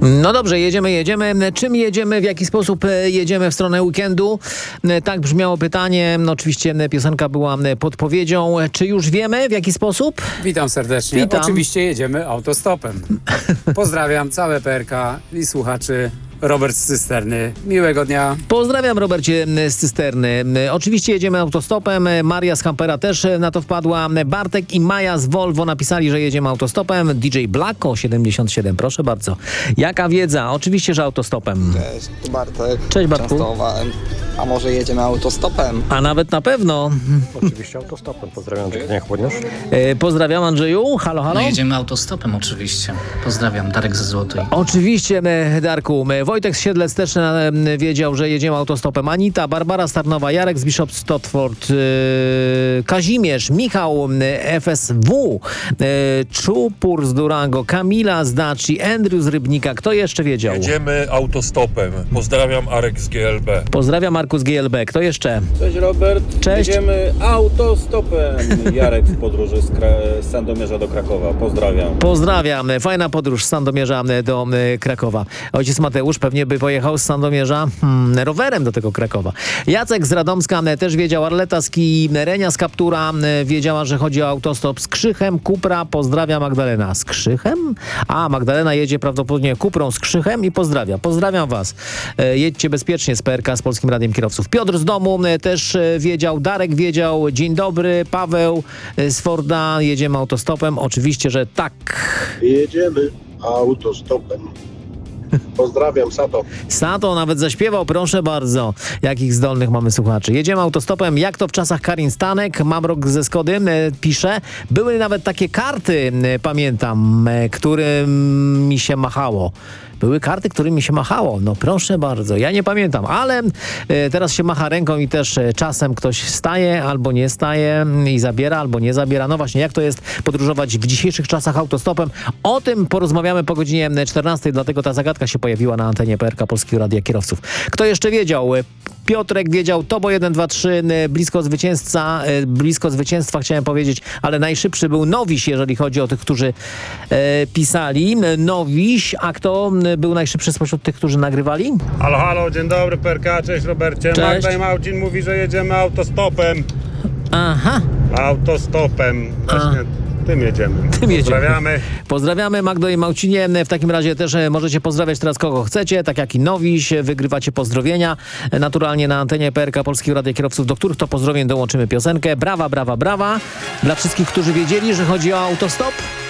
No dobrze, jedziemy. Czym jedziemy? W jaki sposób jedziemy w stronę weekendu? Tak brzmiało pytanie. No, oczywiście piosenka była podpowiedzią. Czy już wiemy w jaki sposób? Witam serdecznie. Witam. Oczywiście jedziemy autostopem. Pozdrawiam całe PRK i słuchaczy. Robert z Cysterny. Miłego dnia. Pozdrawiam, Robercie z Cysterny. Oczywiście jedziemy autostopem. Maria z Hampera też na to wpadła. Bartek i Maja z Volvo napisali, że jedziemy autostopem. DJ Blacko 77, proszę bardzo. Jaka wiedza? Oczywiście, że autostopem. Cześć, tu Bartek. Cześć, Bartku. Częstochowałem. A może jedziemy autostopem? A nawet na pewno. Oczywiście autostopem. Pozdrawiam, Andrzej Chłodniarz. Pozdrawiam, Andrzeju. Halo, halo. No jedziemy autostopem oczywiście. Pozdrawiam, Darek ze Złotej. Oczywiście, Darku. Wojtek z Siedlec też wiedział, że jedziemy autostopem. Anita, Barbara Starnowa, Jarek z Bishop Stotford, Kazimierz, Michał FSW, Czupur z Durango, Kamila z Daci, Andrew z Rybnika. Kto jeszcze wiedział? Jedziemy autostopem. Pozdrawiam, Arek z GLB. Pozdrawiam, Marku z GLB. Kto jeszcze? Cześć Robert. Cześć. Jedziemy autostopem. Jarek w podróży z Sandomierza do Krakowa. Pozdrawiam. Pozdrawiam. Fajna podróż z Sandomierza do Krakowa. Ojciec Mateusz pewnie by pojechał z Sandomierza rowerem do tego Krakowa. Jacek z Radomska też wiedział. Arleta z Renia z Kaptura wiedziała, że chodzi o autostop z Krzychem. Kupra. Pozdrawiam, Magdalena. Z Krzychem? A, Magdalena jedzie prawdopodobnie Kuprą z Krzychem i pozdrawia. Pozdrawiam was. Jedźcie bezpiecznie z PRK, z Polskim Radiem Kierowców. Piotr z domu też wiedział. Darek wiedział. Dzień dobry. Paweł z Forda. Jedziemy autostopem. Oczywiście, że tak. Jedziemy autostopem. Pozdrawiam, Sato. Sato nawet zaśpiewał, proszę bardzo. Jakich zdolnych mamy słuchaczy. Jedziemy autostopem, jak to w czasach Karin Stanek. Mamrok ze Skody pisze. Były nawet takie karty, pamiętam, którymi się machało. Były karty, którymi się machało. No proszę bardzo, ja nie pamiętam, ale teraz się macha ręką i też czasem ktoś staje albo nie staje i zabiera albo nie zabiera. No właśnie, jak to jest podróżować w dzisiejszych czasach autostopem? O tym porozmawiamy po godzinie 14, dlatego ta zagadka się pojawiła na antenie PRK Polskiego Radia Kierowców. Kto jeszcze wiedział? Piotrek wiedział, Tobo 1, 2, 3, blisko zwycięstwa chciałem powiedzieć, ale najszybszy był Nowiś, jeżeli chodzi o tych, którzy pisali. Nowiś, a kto był najszybszy spośród tych, którzy nagrywali? Halo, halo, dzień dobry PRK, cześć Robercie. Cześć. Magda i Małcin mówi, że jedziemy autostopem. Aha. Autostopem. Właśnie tym jedziemy. Pozdrawiamy. Pozdrawiamy, Magdo i Małcinie. W takim razie też możecie pozdrawiać teraz kogo chcecie, tak jak i Nowiś. Wygrywacie pozdrowienia naturalnie na antenie PRK Polskiego Radia Kierowców, do których to pozdrowień dołączymy piosenkę. Brawa, brawa, brawa. Dla wszystkich, którzy wiedzieli, że chodzi o autostop.